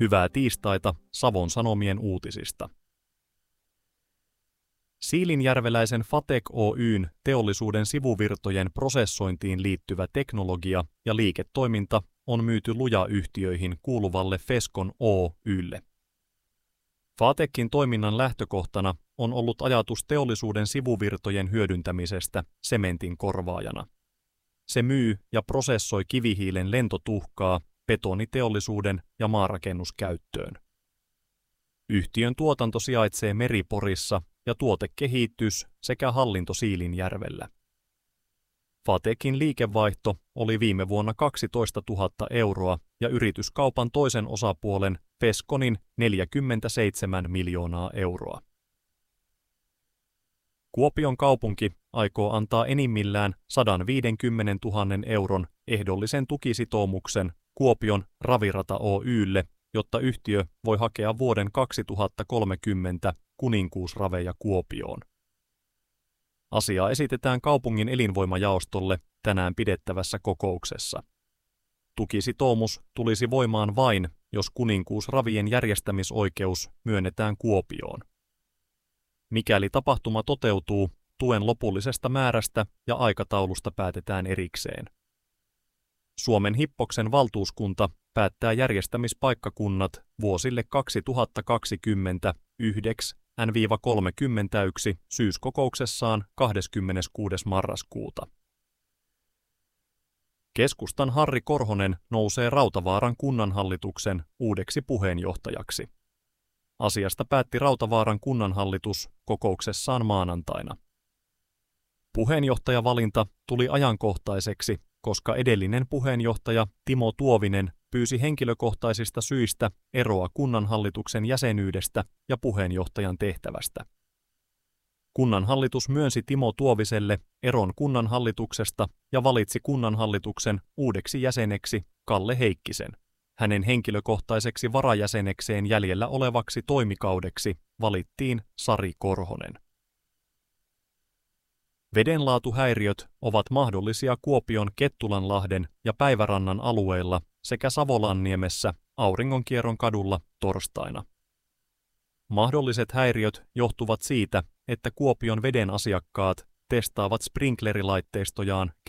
Hyvää tiistaita Savon Sanomien uutisista. Siilinjärveläisen Fatec Oyn teollisuuden sivuvirtojen prosessointiin liittyvä teknologia ja liiketoiminta on myyty Luja-yhtiöihin kuuluvalle Feskon Oy:lle. Fatecin toiminnan lähtökohtana on ollut ajatus teollisuuden sivuvirtojen hyödyntämisestä sementin korvaajana. Se myy ja prosessoi kivihiilen lentotuhkaa betoniteollisuuden ja maarakennuskäyttöön. Yhtiön tuotanto sijaitsee Meriporissa ja tuotekehitys sekä hallinto Siilinjärvellä. Fatecin liikevaihto oli viime vuonna 12 000 euroa ja yrityskaupan toisen osapuolen Feskonin 47 miljoonaa euroa. Kuopion kaupunki aikoo antaa enimmillään 150 000 euron ehdollisen tukisitoumuksen Kuopion Ravirata Oy:lle, jotta yhtiö voi hakea vuoden 2030 kuninkuusraveja Kuopioon. Asiaa esitetään kaupungin elinvoimajaostolle tänään pidettävässä kokouksessa. Tukisitoumus tulisi voimaan vain, jos kuninkuusravien järjestämisoikeus myönnetään Kuopioon. Mikäli tapahtuma toteutuu, tuen lopullisesta määrästä ja aikataulusta päätetään erikseen. Suomen Hippoksen valtuuskunta päättää järjestämispaikkakunnat vuosille 2029–31 syyskokouksessaan 26. marraskuuta. Keskustan Harri Korhonen nousee Rautavaaran kunnanhallituksen uudeksi puheenjohtajaksi. Asiasta päätti Rautavaaran kunnanhallitus kokouksessaan maanantaina. Puheenjohtajavalinta tuli ajankohtaiseksi, koska edellinen puheenjohtaja Timo Tuovinen pyysi henkilökohtaisista syistä eroa kunnanhallituksen jäsenyydestä ja puheenjohtajan tehtävästä. Kunnanhallitus myönsi Timo Tuoviselle eron kunnanhallituksesta ja valitsi kunnanhallituksen uudeksi jäseneksi Kalle Heikkisen. Hänen henkilökohtaiseksi varajäsenekseen jäljellä olevaksi toimikaudeksi valittiin Sari Korhonen. Vedenlaatuhäiriöt ovat mahdollisia Kuopion Kettulanlahden ja Päivärannan alueilla sekä Savolanniemessä Auringonkierron kadulla torstaina. Mahdolliset häiriöt johtuvat siitä, että Kuopion veden asiakkaat testaavat sprinklerilaitteistojan